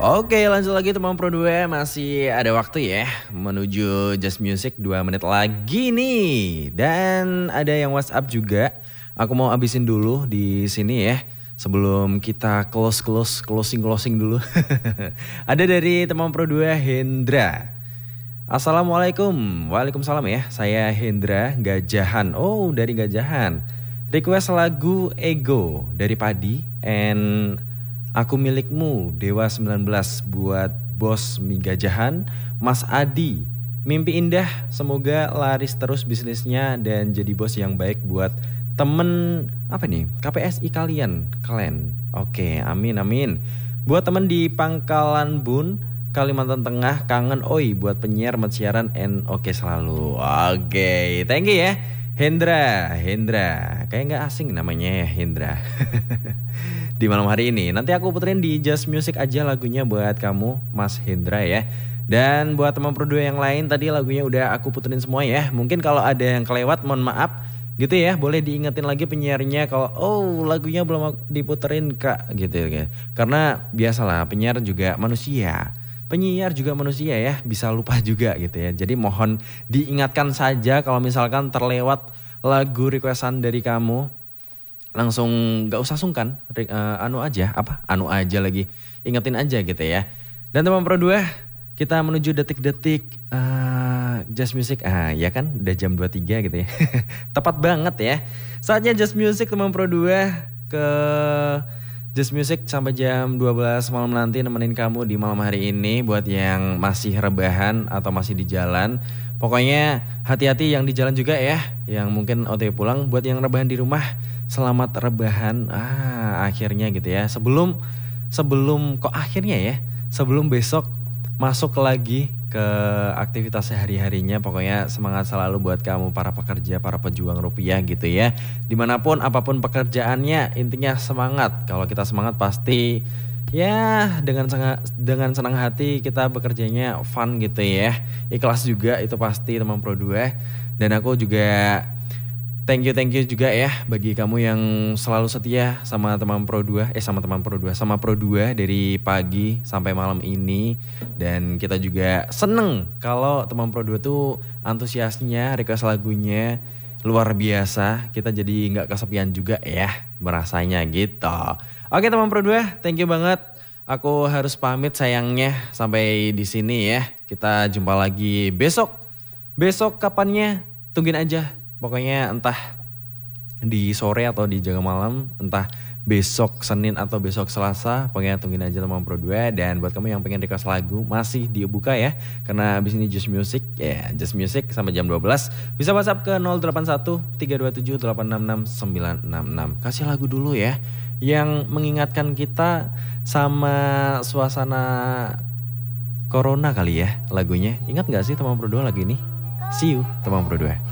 Oke, lanjut lagi teman Pro 2. Masih ada waktu ya menuju Just Music 2 menit lagi nih. Dan ada yang WhatsApp juga. Aku mau abisin dulu di sini ya. Sebelum kita closing dulu. Ada dari teman Pro 2 Hendra. Assalamualaikum. Waalaikumsalam ya. Saya Hendra Gajahan. Oh, dari Gajahan. Request lagu Ego dari Padi and Aku Milikmu Dewa 19 buat Bos Mi Gajahan, Mas Adi. Mimpi indah, semoga laris terus bisnisnya dan jadi bos yang baik buat temen apa nih? KPSI kalian. Oke, amin amin. Buat temen di Pangkalan Bun, Kalimantan Tengah, kangen oi buat penyiar siaran and oke selalu. Oke, thank you ya. Hendra. Kayak nggak asing namanya ya Hendra. Di malam hari ini nanti aku puterin di Just Music aja lagunya buat kamu Mas Hendra ya. Dan buat teman Pro 2 yang lain tadi lagunya udah aku puterin semua ya. Mungkin kalau ada yang kelewat mohon maaf gitu ya. Boleh diingetin lagi penyiarnya kalau lagunya belum diputerin Kak gitu ya. Karena biasalah penyiar juga manusia. Penyiar juga manusia ya, bisa lupa juga gitu ya. Jadi mohon diingatkan saja kalau misalkan terlewat lagu requestan dari kamu. Langsung gak usah sungkan, anu aja lagi, ingetin aja gitu ya. Dan teman Pro 2, kita menuju detik-detik Just Music, ya kan udah jam 23 gitu ya. Tepat banget ya, saatnya Just Music teman Pro 2 ke Just Music sampai jam 12 malam nanti nemenin kamu di malam hari ini. Buat yang masih rebahan atau masih di jalan, pokoknya hati-hati yang di jalan juga ya, yang mungkin OTW pulang. Buat yang rebahan di rumah, selamat rebahan akhirnya gitu ya. Sebelum besok masuk lagi ke aktivitas sehari-harinya. Pokoknya semangat selalu buat kamu para pekerja, para pejuang rupiah gitu ya. Dimanapun apapun pekerjaannya, intinya semangat. Kalau kita semangat pasti ya dengan senang hati kita bekerjanya fun gitu ya. Ikhlas juga itu pasti teman Pro 2. Dan aku juga Thank you juga ya bagi kamu yang selalu setia sama teman Pro 2, sama Pro 2 dari pagi sampai malam ini. Dan kita juga seneng kalau teman Pro 2 tuh antusiasnya, request lagunya luar biasa. Kita jadi nggak kesepian juga ya merasanya gitu. Oke teman Pro 2, thank you banget. Aku harus pamit sayangnya sampai di sini ya. Kita jumpa lagi besok. Besok kapannya? Tungguin aja. Pokoknya entah di sore atau di jaga malam, entah besok Senin atau besok Selasa, pokoknya tungguin aja teman Pro 2. Dan buat kamu yang pengen request lagu masih dibuka ya, karena abis ini Just Music ya, Just Music sampai jam 12. Bisa WhatsApp ke 081 327 866 966. Kasih lagu dulu ya, yang mengingatkan kita sama suasana Corona kali ya lagunya. Ingat gak sih teman Pro 2 lagu ini? See you teman Pro 2.